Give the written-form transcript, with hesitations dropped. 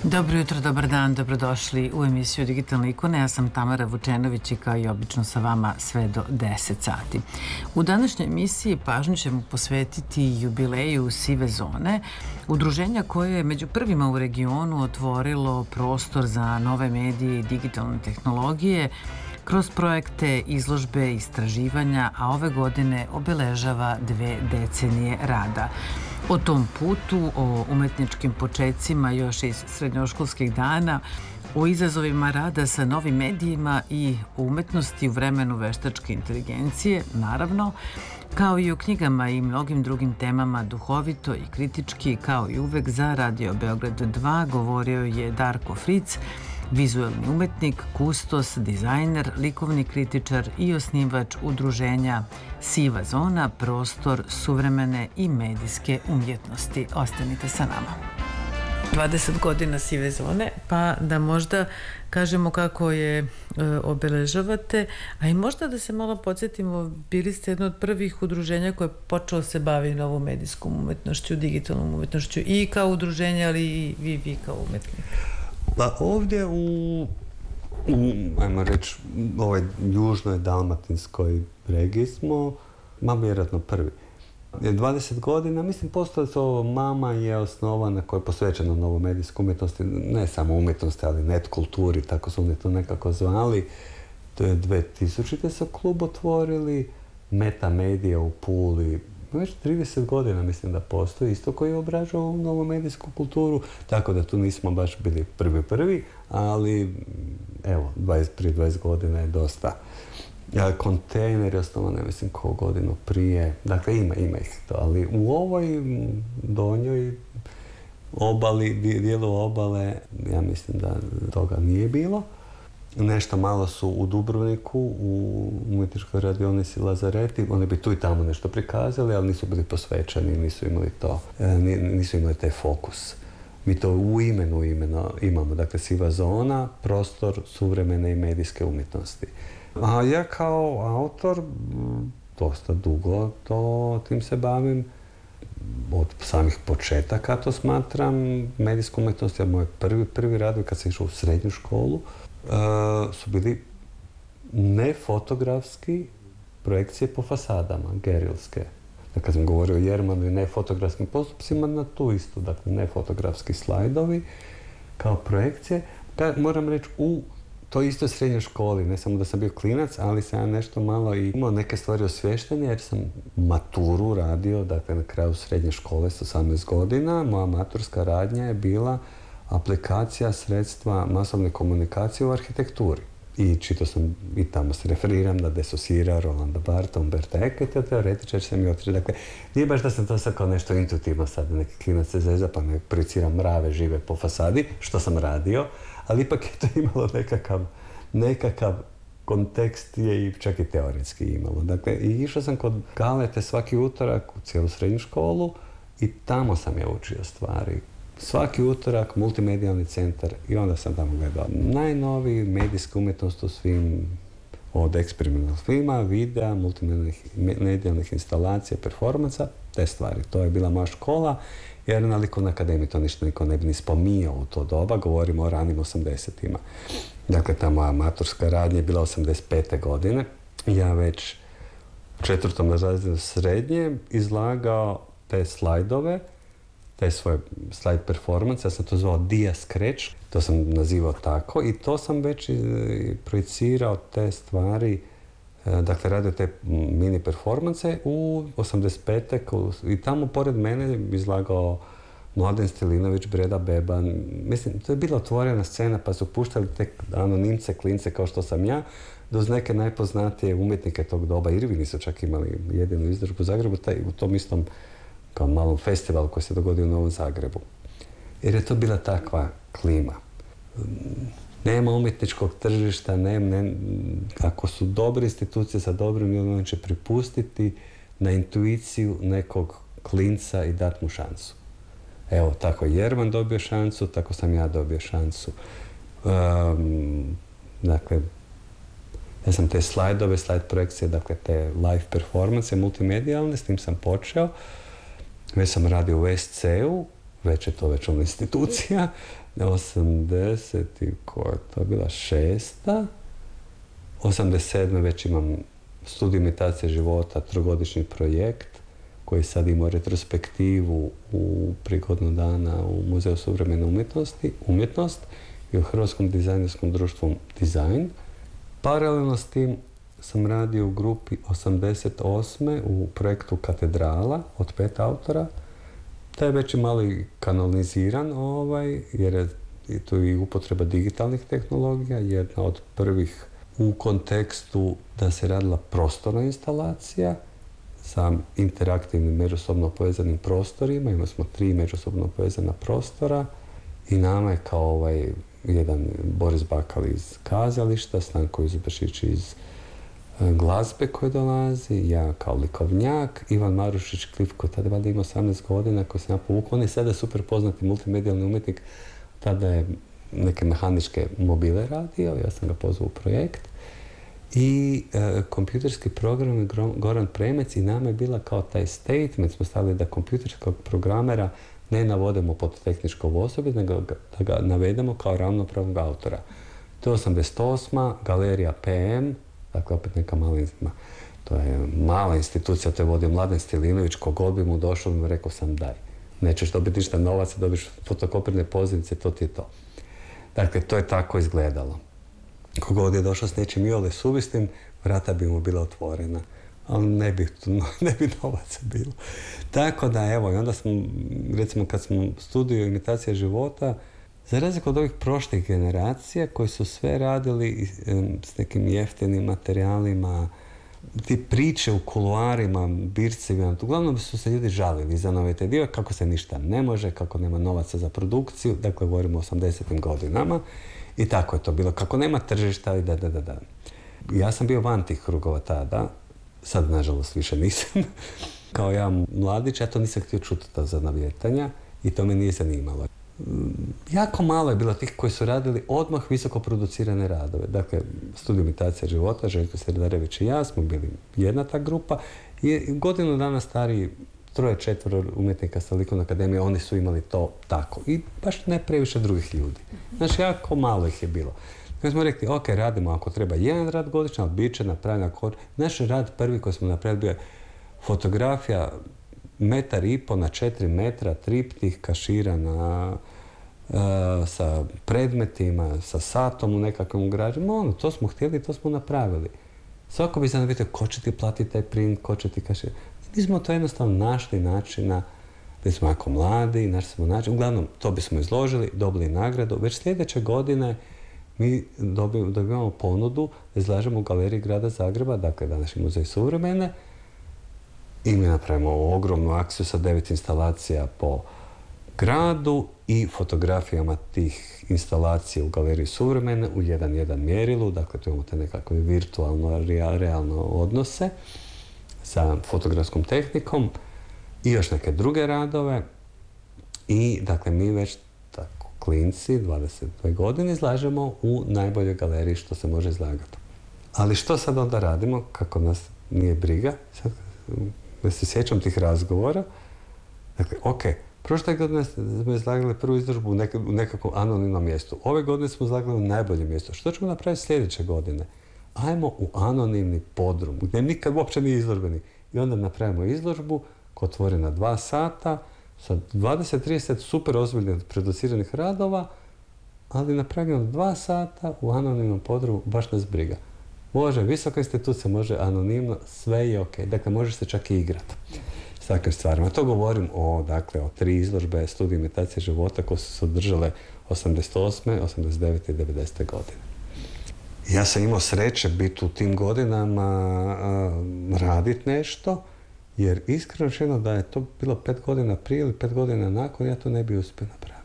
Dobro jutro, dobar dan, dobrodošli u emisiju Digitalne ikone. Ja sam Tamara Vučenović i kao i obično sa vama sve do 10 sati. U današnjoj emisiji pažnju ćemo posvetiti jubileju Sive zone, udruženja koje je među prvima u regionu otvorilo prostor za nove medije i digitalne tehnologije kroz projekte, izložbe, istraživanja, a ove godine obeležava 2 decenije rada. O tom putu, o umetničkim počecima još iz srednjoškolskih dana, o izazovima rada sa novim medijima i o umetnosti u vremenu veštačke inteligencije, naravno, kao i o knjigama i mnogim drugim temama duhovito i kritički, kao i uvek za Radio Beograd 2, govorio je Darko Fric, vizuelni umetnik, kustos, dizajner, likovni kritičar i osnivač udruženja Siva zona, prostor suvremene i medijske umjetnosti. Ostanite sa nama. 20 godina Sive zone, pa da možda kažemo kako je obeležavate, a i možda da se malo podsjetimo, bili ste jedno od prvih udruženja koje je počelo se bavi novom medijskom umetnošću, digitalnom umetnošću i kao udruženje, ali i vi kao umetnik. Pa ovdje ajmo reći, ovoj južnoj dalmatinskoj regiji smo, vjerojatno prvi. 20 godina, mislim, postoje ovo Mama je osnovana koja je posvećena novoj medijskoj umjetnosti, ne samo umjetnosti, ali net kulturi, tako su oni to nekako zvali. To je 2000. su klub otvorili, Meta Medija u Puli, već 30 godina mislim da postoji, isto koji je obrađao novu medijsku kulturu, tako da tu nismo baš bili prvi, ali evo, prije 20 godina je dosta. Kontejner je osnovan, ne mislim koju godinu prije, dakle ima ih to, ali u ovoj donjoj obali, dijelu obale, ja mislim da toga nije bilo. Nešto malo su u Dubrovniku, u umjetničkoj radionici Lazareti, oni bi tu i tamo nešto prikazali, ali nisu bili posvećeni, nisu imali taj fokus. Mi to u imenu imamo, dakle Siva zona, prostor suvremene i medijske umjetnosti. A ja kao autor dosta dugo tim se bavim, od samih početaka to smatram. Medijsku umjetnost je moj prvi radovi kad sam išao u srednju školu, su bili nefotografski projekcije po fasadama, gerilske. Kad sam govorio o Jermanu i nefotografskim postupcima, na tu istu, dakle nefotografski slajdovi kao projekcije. Moram reći, u toj istoj srednjoj školi, ne samo da sam bio klinac, ali sam ja nešto malo i imao neke stvari osvještene, jer sam maturu radio, dakle na kraju srednje škole s 18 godina. Moja maturska radnja je bila aplikacija sredstva masovne komunikacije u arhitekturi. I čito sam, i tamo se referiram na De Saussure, Rolanda Bartha, Umberta Eco, teoretičar sam i otišao. Dakle, nije baš da sam to sad kao nešto intuitivno sad, neki klinac se zeza pa ne projiciram mrave žive po fasadi, što sam radio, ali ipak je to imalo nekakav kontekst je i čak i teoretski imalo. Dakle, i išao sam kod Galete svaki utorak u cijelu srednju školu i tamo sam je učio stvari. Svaki utorak, multimedijalni centar, i onda sam tamo gledao najnoviji medijska umjetnost u svim, od eksperimentalnog filma, videa, multimedijalnih instalacija, performansa, te stvari. To je bila moja škola, jer na Likovnoj akademiji to ništa niko ne bi ni spominjao u to doba, govorimo o ranim 80-ima. Dakle, ta moja maturska radnja je bila 85. godine. Ja već u 4. razredu srednje izlagao te slajdove, te svoje slide performance, ja sam to zvao Dia Scratch, to sam nazivao tako, i to sam već projicirao te stvari, dakle radio te mini performance u 85. I tamo pored mene izlagao Mladen Stilinović, Breda Beban. Mislim, to je bila otvorena scena pa su puštali te anonimce, klince kao što sam ja, do neke najpoznatije umjetnike tog doba. Irvini su čak imali jedinu izložbu u Zagrebu, u tom istom kao malom festivalu koji se dogodio u Novom Zagrebu. Jer je to bila takva klima. Nema umjetničkog tržišta, ako su dobre institucije sa dobrim ljudima, će pripustiti na intuiciju nekog klinca i dati mu šansu. Evo, tako je Jerman dobio šansu, tako sam ja dobio šansu. Dakle, ja sam te slajdove, slajd projekcije, dakle te live performance, multimedijalne, s tim sam počeo. Već sam radio u SC-u, već je to već ona institucija. 80 i koja je to bila 6. 87. već imam studij imitacije života, trogodišnji projekt koji sad ima retrospektivu u prigodnu dana u Muzeju suvremene umjetnost i u Hrvatskom dizajnerskom društvu Dizajn. Paralelno s tim sam radio u grupi 88. u projektu Katedrala od 5 autora. Taj je već i malo kanoniziran, jer je tu i upotreba digitalnih tehnologija, jedna od prvih u kontekstu da se radila prostorna instalacija sa interaktivnim međusobno povezanim prostorima. Imali smo 3 međusobno povezana prostora i nama je kao jedan Boris Bakal iz kazališta, Stanko Izubešić iz glazbe koje dolazi, ja kao likovnjak, Ivan Marušić Klif koji tada valjda ima 18 godina, koji sam ja povukao. On je sada super poznati multimedijalni umjetnik, tada je neke mehaničke mobile radio, ja sam ga pozvao u projekt. I kompjuterski program je Goran Premec i nama je bila kao taj statement, smo stavili da kompjuterskog programera ne navodimo pod tehničko osoblje, nego da ga navedemo kao ravnopravnog autora. To je 88. Galerija PM, dakle opet neka to je mala institucija, to je vodio Mladen Stilinović, kogod bi mu došao bi mu rekao sam daj. Nećeš dobiti ništa novaca, dobiš fotokopirne pozivnice, to ti je to. Dakle, to je tako izgledalo. Kogod je došao s nečim iole suvislim, vrata bi mu bila otvorena, ali ne bi novaca bilo. Tako da, evo, i onda smo, recimo, kad smo studiju imitacije života, za razliku od ovih prošlih generacija koji su sve radili s nekim jeftinim materijalima, ti priče u kuluarima, bircevima, uglavnom su se ljudi žalili za nove te dio, kako se ništa ne može, kako nema novaca za produkciju, dakle govorimo o 80. godinama i tako je to bilo, kako nema tržišta i da. Ja sam bio van tih krugova tada, sad nažalost više nisam, kao ja mladić, ja to nisam htio čuti za navijetanja i to me nije zanimalo. Jako malo je bilo tih koji su radili odmah visoko producirane radove. Dakle, studij imitacija života, Željko Sredarević i ja smo bili jedna ta grupa i godinu dana stariji 3-4 umjetnika sa likovne akademije, oni su imali to tako. I baš ne previše drugih ljudi. Znači, jako malo ih je bilo. Kad smo rekli, ok, radimo ako treba jedan rad godišnje, ali bit će napravljen ako... Naš rad prvi koji smo napravili bio je fotografija 1,5 na 4 metra, triptih, kaširana sa predmetima, sa satom u nekakvom ugrađenju. To smo htjeli i to smo napravili. Svako bi sad pitao ko će ti platiti taj print, ko će ti kaširati. Mi smo to jednostavno našli načina, da smo jako mladi, našli smo način. Uglavnom, to bismo izložili, dobili nagradu. Već sljedeće godine mi dobivamo ponudu da izlažemo u Galeriji Grada Zagreba, dakle današnji Muzej suvremene, i mi napravimo ogromnu akciju sa 9 instalacija po gradu i fotografijama tih instalacija u Galeriji suvremene u 1:1 mjerilu, dakle tu imamo te nekakve virtualno, realno odnose sa fotografskom tehnikom i još neke druge radove. I dakle mi već tako klinci, 22 godine, izlažemo u najboljoj galeriji što se može izlagati. Ali što sad onda radimo, kako nas nije briga, sad da se sjećam tih razgovora. Dakle, ok, prošle godine smo izlagali prvu izložbu u nekakvom anonimnom mjestu. Ove godine smo izlagali u najboljem mjestu. Što ćemo napraviti sljedeće godine? Ajmo u anonimni podrum, gdje nikad uopće nije izložbeni. I onda napravimo izložbu koja otvori na 2 sata sa 20-30 super ozbiljnih produciranih radova, ali napravimo 2 sata u anonimnom podrumu, baš nas briga. Može visoka institucija, može anonimno, sve je ok. Dakle, možeš se čak i igrati s takvim stvarima. To govorim o 3 izložbe studija imitacije života koje su se održale 88., 89. i 90. godine. Ja sam imao sreće biti u tim godinama, raditi nešto, jer iskreno rečeno da je to bilo 5 godina prije ili 5 godina nakon, ja to ne bi uspio napraviti.